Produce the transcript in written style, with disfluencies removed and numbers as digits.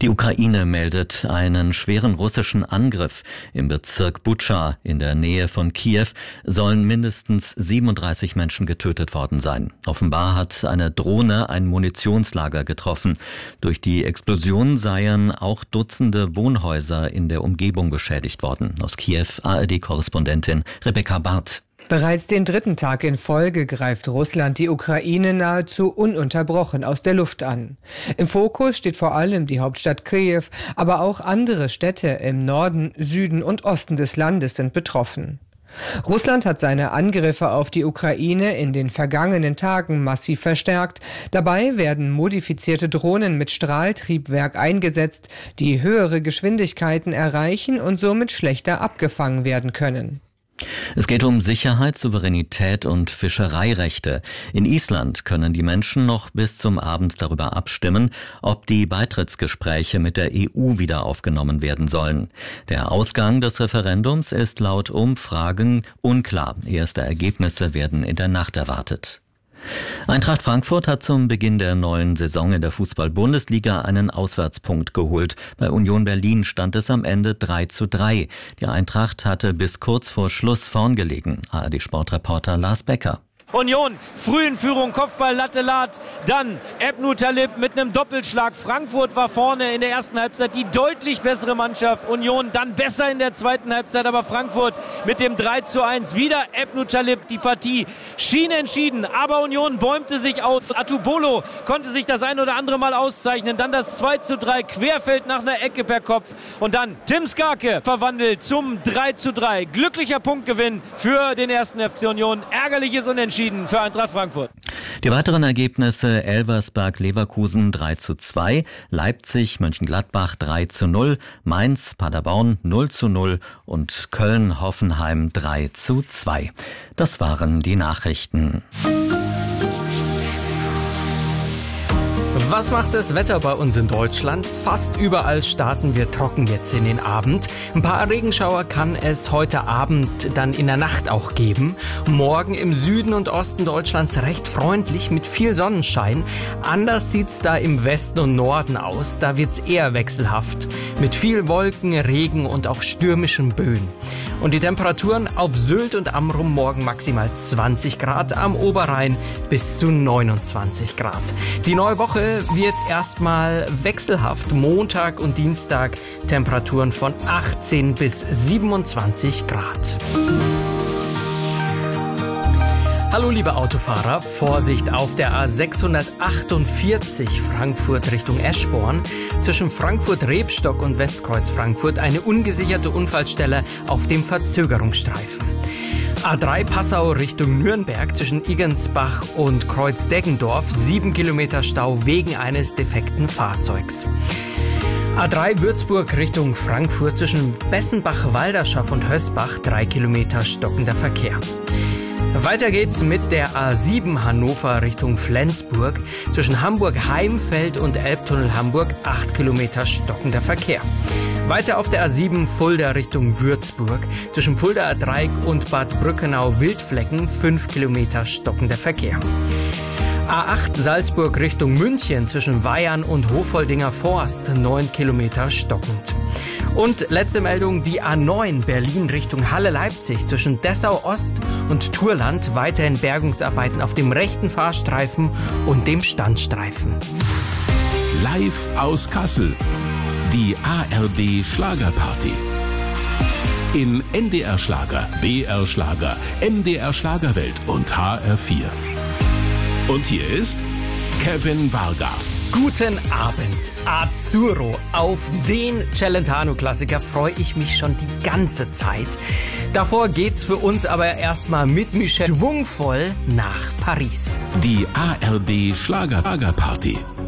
Die Ukraine meldet einen schweren russischen Angriff. Im Bezirk Butscha in der Nähe von Kiew sollen mindestens 37 Menschen getötet worden sein. Offenbar hat eine Drohne ein Munitionslager getroffen. Durch die Explosion seien auch Dutzende Wohnhäuser in der Umgebung beschädigt worden. Aus Kiew ARD-Korrespondentin Rebecca Barth. Bereits den dritten Tag in Folge greift Russland die Ukraine nahezu ununterbrochen aus der Luft an. Im Fokus steht vor allem die Hauptstadt Kiew, aber auch andere Städte im Norden, Süden und Osten des Landes sind betroffen. Russland hat seine Angriffe auf die Ukraine in den vergangenen Tagen massiv verstärkt. Dabei werden modifizierte Drohnen mit Strahltriebwerk eingesetzt, die höhere Geschwindigkeiten erreichen und somit schlechter abgefangen werden können. Es geht um Sicherheit, Souveränität und Fischereirechte. In Island können die Menschen noch bis zum Abend darüber abstimmen, ob die Beitrittsgespräche mit der EU wieder aufgenommen werden sollen. Der Ausgang des Referendums ist laut Umfragen unklar. Erste Ergebnisse werden in der Nacht erwartet. Eintracht Frankfurt hat zum Beginn der neuen Saison in der Fußball-Bundesliga einen Auswärtspunkt geholt. Bei Union Berlin stand es am Ende 3:3. Die Eintracht hatte bis kurz vor Schluss vorn gelegen. ARD-Sportreporter Lars Becker. Union, früh in Führung, Kopfball, Latte Lat, dann Ebnu Talib mit einem Doppelschlag. Frankfurt war vorne in der ersten Halbzeit die deutlich bessere Mannschaft. Union dann besser in der zweiten Halbzeit, aber Frankfurt mit dem 3:1. Wieder Ebnu Talib, die Partie schien entschieden, aber Union bäumte sich aus. Atubolo konnte sich das ein oder andere Mal auszeichnen. Dann das 2:3, Querfeld nach einer Ecke per Kopf. Und dann Tim Skarke verwandelt zum 3:3. Glücklicher Punktgewinn für den ersten FC Union. Ärgerliches Unentschieden für Eintracht Frankfurt. Die weiteren Ergebnisse: Elversberg-Leverkusen 3:2, Leipzig-Mönchengladbach 3:0, Mainz-Paderborn 0:0 und Köln-Hoffenheim 3:2. Das waren die Nachrichten. Was macht das Wetter bei uns in Deutschland? Fast überall starten wir trocken jetzt in den Abend. Ein paar Regenschauer kann es heute Abend dann in der Nacht auch geben. Morgen im Süden und Osten Deutschlands recht freundlich mit viel Sonnenschein. Anders sieht's da im Westen und Norden aus. Da wird's eher wechselhaft mit viel Wolken, Regen und auch stürmischen Böen. Und die Temperaturen auf Sylt und Amrum morgen maximal 20 Grad, am Oberrhein bis zu 29 Grad. Die neue Woche wird erstmal wechselhaft. Montag und Dienstag Temperaturen von 18 bis 27 Grad. Hallo liebe Autofahrer, Vorsicht auf der A648 Frankfurt Richtung Eschborn. Zwischen Frankfurt-Rebstock und Westkreuz Frankfurt eine ungesicherte Unfallstelle auf dem Verzögerungsstreifen. A3 Passau Richtung Nürnberg zwischen Igensbach und Kreuz-Deggendorf 7 Kilometer Stau wegen eines defekten Fahrzeugs. A3 Würzburg Richtung Frankfurt zwischen Bessenbach-Walderschaft und Hösbach 3 Kilometer stockender Verkehr. Weiter geht's mit der A7 Hannover Richtung Flensburg. Zwischen Hamburg-Heimfeld und Elbtunnel Hamburg 8 Kilometer stockender Verkehr. Weiter auf der A7 Fulda Richtung Würzburg. Zwischen Fuldaer Dreieck und Bad Brückenau-Wildflecken 5 Kilometer stockender Verkehr. A8 Salzburg Richtung München zwischen Weyern und Hofoldinger Forst 9 Kilometer stockend. Und letzte Meldung, die A9 Berlin Richtung Halle-Leipzig zwischen Dessau-Ost und Turland weiterhin Bergungsarbeiten auf dem rechten Fahrstreifen und dem Standstreifen. Live aus Kassel, die ARD Schlagerparty. In NDR Schlager, BR Schlager, MDR Schlagerwelt und HR4. Und hier ist Kevin Varga. Guten Abend, Azzurro. Auf den Celentano-Klassiker freue ich mich schon die ganze Zeit. Davor geht's für uns aber erstmal mit Michel schwungvoll nach Paris. Die ARD Schlagerparty.